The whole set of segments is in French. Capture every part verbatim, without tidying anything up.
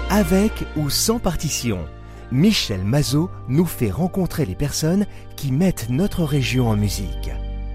Avec ou sans partition, Michel Mazot nous fait rencontrer les personnes qui mettent notre région en musique.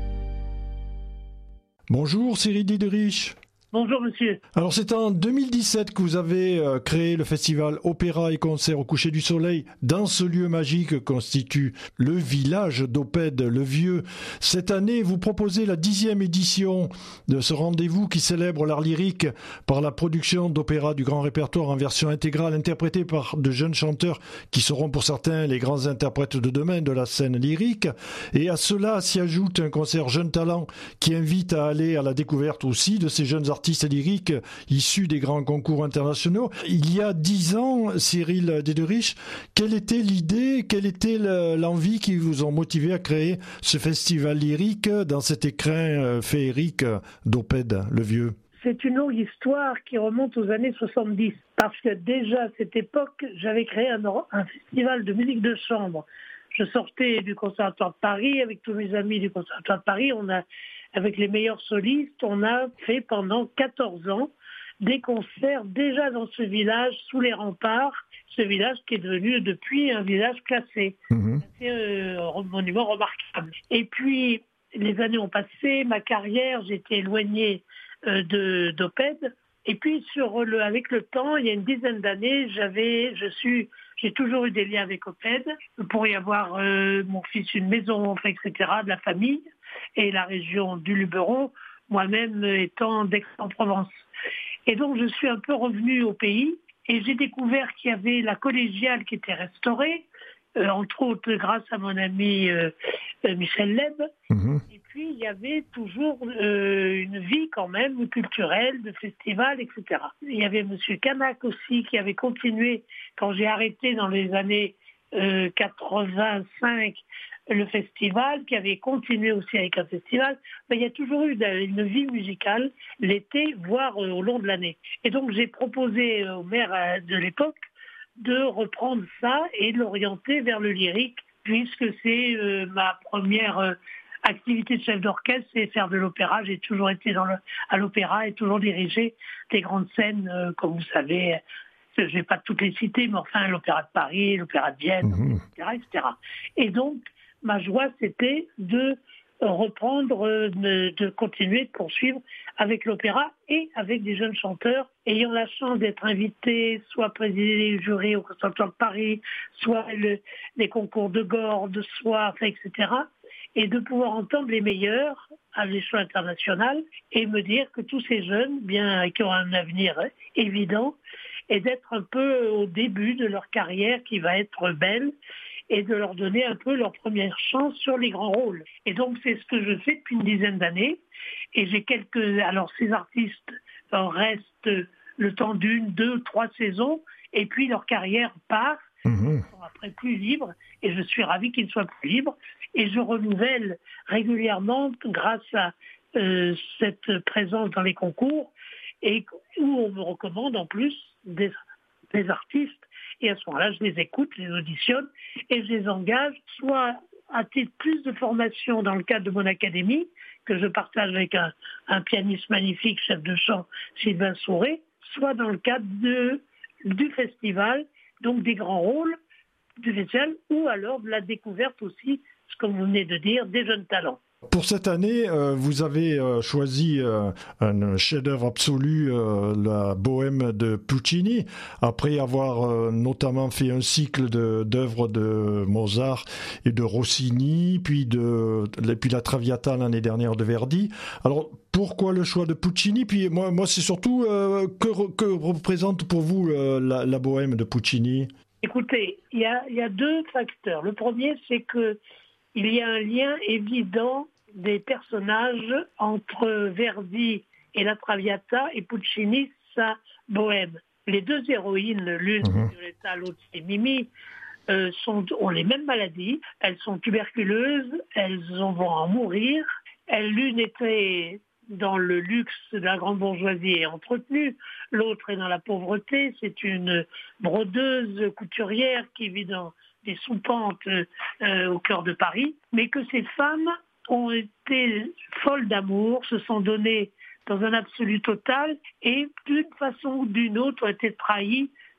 Bonjour Cyril Diderich. Bonjour monsieur. Alors c'est en deux mille dix-sept que vous avez euh, créé le festival Opéra et Concert au coucher du soleil dans ce lieu magique que constitue le village d'Oppède le Vieux. Cette année, vous proposez la dixième édition de ce rendez-vous qui célèbre l'art lyrique par la production d'opéra du grand répertoire en version intégrale interprétée par de jeunes chanteurs qui seront pour certains les grands interprètes de demain de la scène lyrique. Et à cela s'y ajoute un concert Jeunes Talents qui invite à aller à la découverte aussi de ces jeunes artistes artistes lyriques issus des grands concours internationaux. Il y a dix ans, Cyril Diderich, quelle était l'idée, quelle était l'envie qui vous ont motivé à créer ce festival lyrique dans cet écrin féerique d'Oppède le Vieux? C'est une longue histoire qui remonte aux années soixante-dix, parce que déjà à cette époque, j'avais créé un, un festival de musique de chambre. Je sortais du Conservatoire de Paris avec tous mes amis du Conservatoire de Paris. On a Avec les meilleurs solistes, on a fait pendant quatorze ans des concerts déjà dans ce village, sous les remparts, ce village qui est devenu depuis un village classé. Mmh. C'est un monument remarquable. Et puis, les années ont passé, ma carrière, j'étais éloignée euh, de, d'Oppède. Et puis, sur le, avec le temps, il y a une dizaine d'années, j'avais, je suis, j'ai toujours eu des liens avec Oppède, pour y avoir euh, mon fils une maison, et cetera, de la famille. Et la région du Luberon, moi-même étant d'Aix-en-Provence. Et donc je suis un peu revenue au pays et j'ai découvert qu'il y avait la collégiale qui était restaurée, euh, entre autres grâce à mon ami euh, Michel Leb. Mmh. Et puis il y avait toujours euh, une vie quand même culturelle, de festival, et cetera. Il y avait Monsieur Canac aussi qui avait continué quand j'ai arrêté dans les années euh, quatre-vingt-cinq le festival, qui avait continué aussi avec un festival. Mais il y a toujours eu une vie musicale l'été, voire au long de l'année. Et donc j'ai proposé au maire de l'époque de reprendre ça et de l'orienter vers le lyrique, puisque c'est euh, ma première euh, activité de chef d'orchestre, c'est faire de l'opéra. J'ai toujours été dans le, à l'opéra et toujours dirigé des grandes scènes, euh, comme vous savez. Je ne vais pas toutes les citer, mais enfin l'Opéra de Paris, l'Opéra de Vienne, mmh. et cetera, et cetera. Et donc, ma joie, c'était de reprendre, de, de continuer, de poursuivre avec l'opéra et avec des jeunes chanteurs, ayant la chance d'être invités, soit présider le jury au Conservatoire de Paris, soit le, les concours de Gordes, soit, enfin, et cetera. Et de pouvoir entendre les meilleurs à l'échelon international et me dire que tous ces jeunes, bien, qui ont un avenir évident, et d'être un peu au début de leur carrière qui va être belle, et de leur donner un peu leur première chance sur les grands rôles. Et donc c'est ce que je fais depuis une dizaine d'années. Et j'ai quelques... Alors ces artistes restent le temps d'une, deux, trois saisons, et puis leur carrière part, mmh. Ils sont après plus libres, et je suis ravie qu'ils soient plus libres. Et je renouvelle régulièrement grâce à euh, cette présence dans les concours, et où on me recommande en plus des, des artistes. Et à ce moment-là, je les écoute, je les auditionne et je les engage soit à titre plus de formation dans le cadre de mon académie, que je partage avec un, un pianiste magnifique, chef de chant, Sylvain Souré, soit dans le cadre de, du festival, donc des grands rôles du festival, ou alors de la découverte aussi, comme vous venez de dire, des jeunes talents. Pour cette année, euh, vous avez euh, choisi euh, un chef-d'œuvre absolu, euh, la Bohème de Puccini, après avoir euh, notamment fait un cycle de, d'œuvres de Mozart et de Rossini, puis, de, et puis la Traviata l'année dernière de Verdi. Alors, pourquoi le choix de Puccini? Puis moi, moi c'est surtout, euh, que, que représente pour vous euh, la, la Bohème de Puccini? Écoutez, il y a, y a deux facteurs. Le premier, c'est que il y a un lien évident des personnages entre Verdi et la Traviata et Puccini, sa Bohème. Les deux héroïnes, l'une c'est mmh. Violetta, l'autre c'est Mimi, euh, sont, ont les mêmes maladies. Elles sont tuberculeuses, elles vont en mourir. Elle, l'une était dans le luxe de la grande bourgeoisie et entretenue, l'autre est dans la pauvreté. C'est une brodeuse couturière qui vit dans des soupentes euh, au cœur de Paris, mais que ces femmes ont été folles d'amour, se sont données dans un absolu total et d'une façon ou d'une autre ont été trahies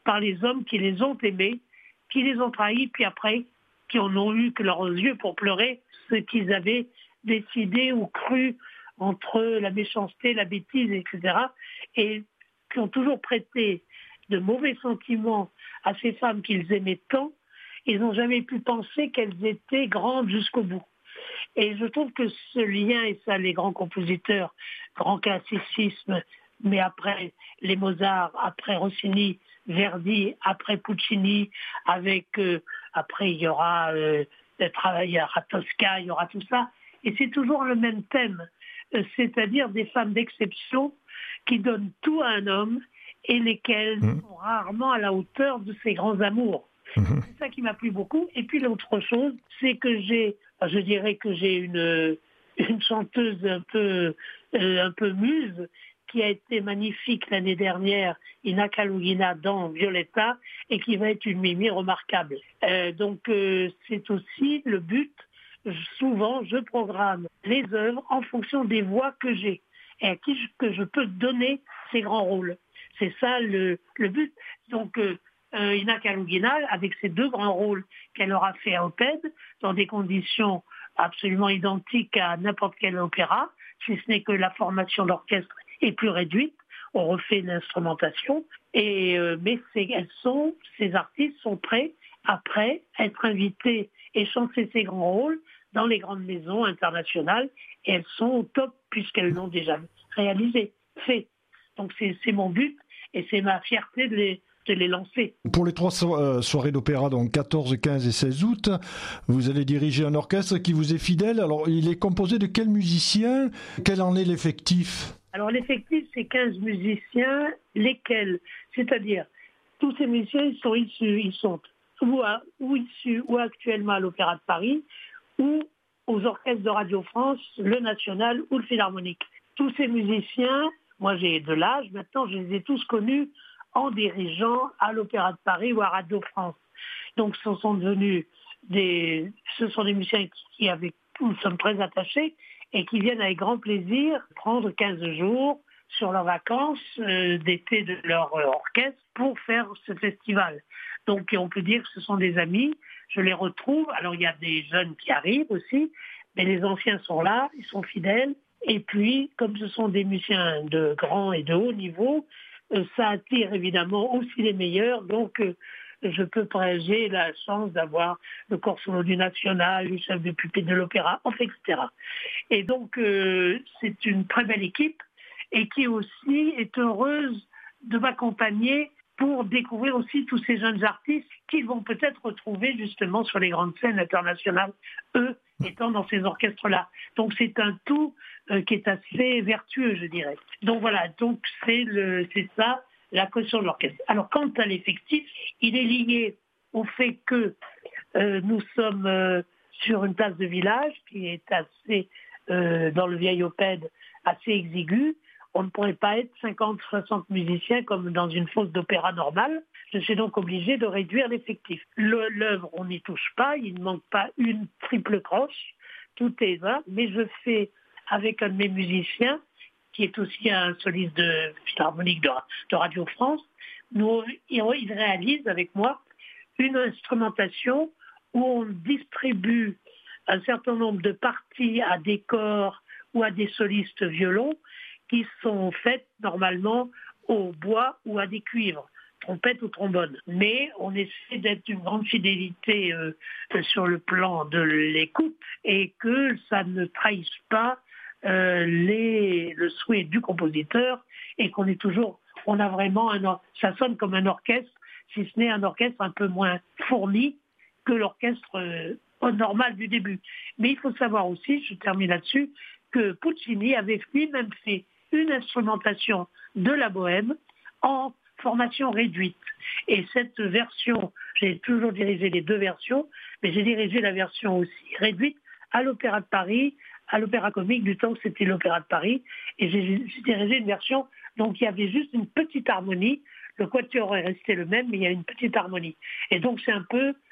par les hommes qui les ont aimés, qui les ont trahis, puis après, qui en ont eu que leurs yeux pour pleurer ce qu'ils avaient décidé ou cru entre la méchanceté, la bêtise, et cetera, et qui ont toujours prêté de mauvais sentiments à ces femmes qu'ils aimaient tant, ils n'ont jamais pu penser qu'elles étaient grandes jusqu'au bout. Et je trouve que ce lien, et ça les grands compositeurs, grand classicisme, mais après les Mozart, après Rossini, Verdi, après Puccini, avec euh, après il y aura euh, il y aura Tosca, il y aura tout ça, et c'est toujours le même thème, euh, c'est-à-dire des femmes d'exception qui donnent tout à un homme et lesquelles mmh. sont rarement à la hauteur de ses grands amours. Mmh. C'est ça qui m'a plu beaucoup. Et puis l'autre chose, c'est que j'ai, je dirais que j'ai une, une chanteuse un peu, euh, un peu muse qui a été magnifique l'année dernière, Ina Kalugina dans Violetta, et qui va être une Mimi remarquable. Euh, donc euh, c'est aussi le but. Souvent, je programme les œuvres en fonction des voix que j'ai et à qui je, que je peux donner ces grands rôles. C'est ça le, le but. Donc, euh, euh, Ina Kalugina, avec ses deux grands rôles qu'elle aura fait à Opède, dans des conditions absolument identiques à n'importe quel opéra, si ce n'est que la formation d'orchestre est plus réduite, on refait l'instrumentation, et, euh, mais c'est, elles sont, ces artistes sont prêts, après, à être invités et chanter ces grands rôles dans les grandes maisons internationales, et elles sont au top puisqu'elles l'ont déjà réalisé, fait. Donc c'est, c'est mon but et c'est ma fierté de les, de les lancer. Pour les trois so- euh, soirées d'opéra, donc quatorze, quinze et seize août, vous allez diriger un orchestre qui vous est fidèle. Alors il est composé de quels musiciens? Quel en est l'effectif? Alors l'effectif, c'est quinze musiciens, lesquels, c'est-à-dire tous ces musiciens, ils sont issus, ils sont ou, à, ou issus ou actuellement à l'Opéra de Paris ou aux orchestres de Radio France, le National ou le Philharmonique. Tous ces musiciens, moi j'ai de l'âge, maintenant je les ai tous connus en dirigeant à l'Opéra de Paris ou à Radio France. Donc ce sont devenus des, ce sont des musiciens qui avec nous sommes très attachés et qui viennent avec grand plaisir prendre quinze jours sur leurs vacances euh, d'été de leur euh, orchestre pour faire ce festival. Donc on peut dire que ce sont des amis, je les retrouve. Alors il y a des jeunes qui arrivent aussi, mais les anciens sont là, ils sont fidèles. Et puis, comme ce sont des musiciens de grand et de haut niveau, euh, ça attire évidemment aussi les meilleurs. Donc euh, je peux j'ai la chance d'avoir le corps solo du National, le chef de pupitre de l'Opéra, enfin, et cetera. Et donc euh, c'est une très belle équipe et qui aussi est heureuse de m'accompagner pour découvrir aussi tous ces jeunes artistes qu'ils vont peut-être retrouver justement sur les grandes scènes internationales, eux étant dans ces orchestres-là. Donc c'est un tout euh, qui est assez vertueux, je dirais. Donc voilà, donc c'est, le, c'est ça la caution de l'orchestre. Alors quant à l'effectif, il est lié au fait que euh, nous sommes euh, sur une place de village qui est assez, euh, dans le vieil Opède, assez exiguë. On ne pourrait pas être cinquante soixante musiciens comme dans une fosse d'opéra normale. Je suis donc obligé de réduire l'effectif. Le, l'œuvre, on n'y touche pas, il ne manque pas une triple croche, tout est là, mais je fais avec un de mes musiciens, qui est aussi un soliste de Philharmonique de, de Radio France, nous, il réalise avec moi une instrumentation où on distribue un certain nombre de parties à des corps ou à des solistes violons qui sont faites normalement au bois ou à des cuivres, trompette ou trombone. Mais on essaie d'être d'une grande fidélité euh, sur le plan de l'écoute et que ça ne trahisse pas euh, les, le souhait du compositeur et qu'on est toujours, on a vraiment un, ça sonne comme un orchestre, si ce n'est un orchestre un peu moins fourni que l'orchestre euh, normal du début. Mais il faut savoir aussi, je termine là-dessus, que Puccini avait lui-même fait une instrumentation de la bohème en formation réduite. Et cette version, j'ai toujours dirigé les deux versions, mais j'ai dirigé la version aussi réduite à l'Opéra de Paris, à l'Opéra Comique du temps que c'était l'Opéra de Paris, et j'ai, j'ai dirigé une version, donc il y avait juste une petite harmonie, le quatuor est resté le même, mais il y a une petite harmonie. Et donc c'est un peu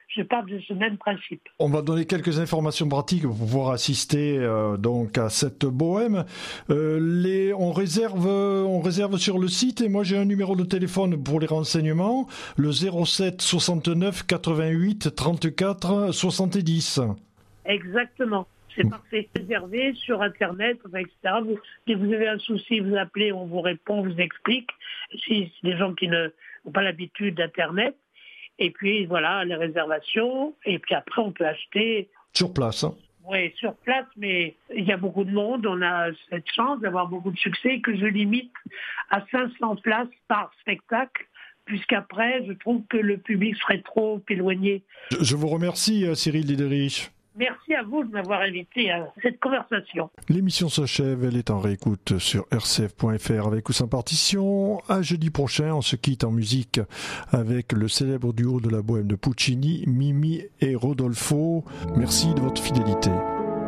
je pars de ce même principe. On va donner quelques informations pratiques pour pouvoir assister euh, donc à cette bohème. Euh, les, on réserve, on réserve sur le site et moi j'ai un numéro de téléphone pour les renseignements, le zéro sept soixante-neuf quatre-vingt-huit trente-quatre soixante-dix. Exactement. C'est parfait, réservé sur Internet, et cetera. Vous, si vous avez un souci, vous appelez, on vous répond, on vous explique. Si c'est des gens qui ne n'ont pas l'habitude d'Internet, et puis voilà, les réservations, et puis après on peut acheter... Sur place, hein. Oui, sur place, mais il y a beaucoup de monde, on a cette chance d'avoir beaucoup de succès, que je limite à cinq cents places par spectacle, puisqu'après, je trouve que le public serait trop éloigné. Je, je vous remercie, Cyril Liederich. Merci à vous de m'avoir invité à cette conversation. L'émission s'achève, elle est en réécoute sur r c f point f r avec ou sans partition. À jeudi prochain, on se quitte en musique avec le célèbre duo de la bohème de Puccini, Mimi et Rodolfo. Merci de votre fidélité.